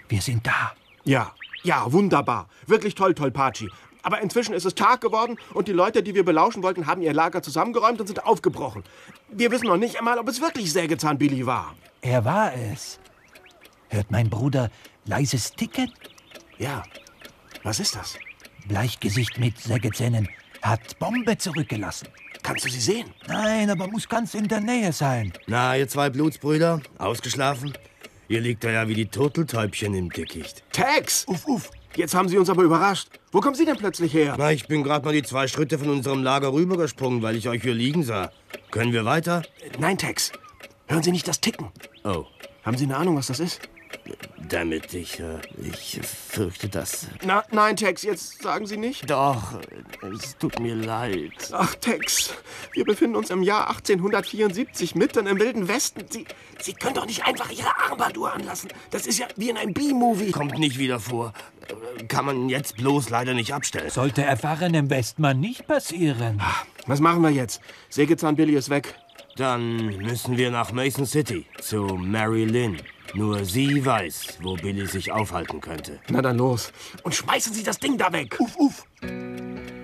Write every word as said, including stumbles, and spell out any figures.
Wir sind da. Ja, ja, wunderbar. Wirklich toll, Tolpatschi. Aber inzwischen ist es Tag geworden und die Leute, die wir belauschen wollten, haben ihr Lager zusammengeräumt und sind aufgebrochen. Wir wissen noch nicht einmal, ob es wirklich Sägezahn-Billy war. Er war es. Hört mein Bruder leises Ticken? Ja. Was ist das? Bleichgesicht mit Sägezähnen hat Bombe zurückgelassen. Kannst du sie sehen? Nein, aber muss ganz in der Nähe sein. Na, ihr zwei Blutsbrüder, ausgeschlafen? Ihr liegt da ja wie die Turteltäubchen im Dickicht. Tex! Uff, uff. Jetzt haben Sie uns aber überrascht. Wo kommen Sie denn plötzlich her? Na, ich bin gerade mal die zwei Schritte von unserem Lager rübergesprungen, weil ich euch hier liegen sah. Können wir weiter? Nein, Tex. Hören Sie nicht das Ticken? Oh. Haben Sie eine Ahnung, was das ist? Damit, ich, äh, ich fürchte das. Na, nein, Tex, jetzt sagen Sie nicht. Doch, es tut mir leid. Ach, Tex, wir befinden uns im Jahr achtzehnhundertvierundsiebzig mitten im Wilden Westen. Sie, Sie können doch nicht einfach Ihre Armbanduhr anlassen. Das ist ja wie in einem B-Movie. Kommt nicht wieder vor. Kann man jetzt bloß leider nicht abstellen. Sollte erfahrenem Westmann nicht passieren. Was machen wir jetzt? Sägezahn-Billy ist weg. Dann müssen wir nach Mason City, zu Mary Lynn. Nur sie weiß, wo Billy sich aufhalten könnte. Na dann los. Und schmeißen Sie das Ding da weg. Uff, uff.